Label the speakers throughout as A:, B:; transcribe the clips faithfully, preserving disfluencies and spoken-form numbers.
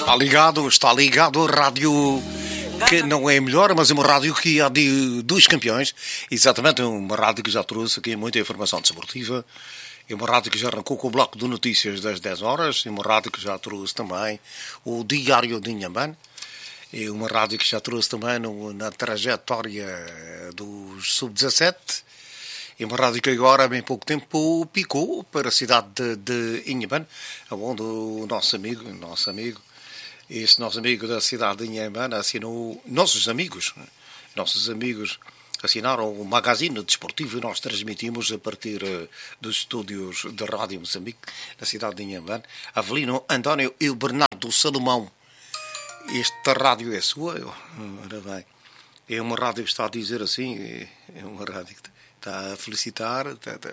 A: Está ligado, está ligado a rádio que não é melhor, mas é uma rádio que há de dos campeões. Exatamente, é uma rádio que já trouxe aqui muita informação desportiva. É uma rádio que já arrancou com o bloco de notícias das dez horas. É uma rádio que já trouxe também o Diário de Inhambane. É uma rádio que já trouxe também no, na trajetória dos sub dezassete. É uma rádio que agora, há bem pouco tempo, picou para a cidade de, de Inhambane, onde o nosso amigo, nosso amigo, este nosso amigo da cidade de Inhambane assinou, nossos amigos, nossos amigos assinaram o magazine desportivo e nós transmitimos a partir dos estúdios da Rádio Moçambique, na cidade de Inhambane. Avelino António e o Bernardo Salomão. Esta rádio é sua? Ora bem, é uma rádio que está a dizer assim, é uma rádio que está a felicitar, está, está.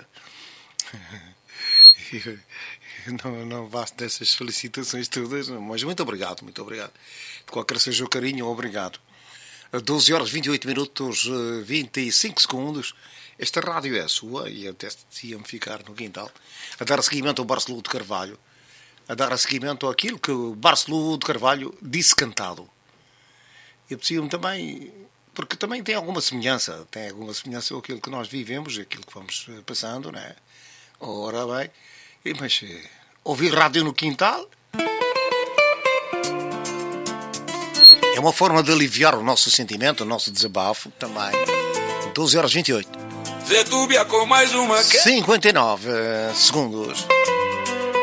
A: Não, não basta dessas felicitações todas, mas muito obrigado, muito obrigado. De qualquer seja o carinho, obrigado. doze horas, vinte e oito minutos, vinte e cinco segundos. Esta rádio é a sua e até ia-me ficar no quintal a dar seguimento ao Barceló de Carvalho, a dar seguimento àquilo que o Barceló de Carvalho disse cantado. E apetecia-me também, porque também tem alguma semelhança, tem alguma semelhança com aquilo que nós vivemos, aquilo que vamos passando, não é? Ora bem, mas ouvir rádio no quintal é uma forma de aliviar o nosso sentimento, o nosso desabafo também. doze horas e vinte e oito.
B: Vetúbia com mais uma
A: cinquenta e nove segundos.